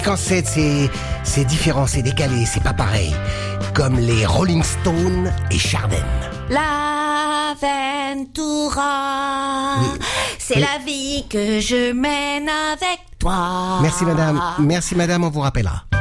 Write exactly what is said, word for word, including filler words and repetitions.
Qu'en sept, c'est, c'est différent, c'est décalé, c'est pas pareil. Comme les Rolling Stones et Chardin. L'Aventura, Oui. c'est Oui. la vie que je mène avec toi. Merci madame, merci madame, on vous rappellera.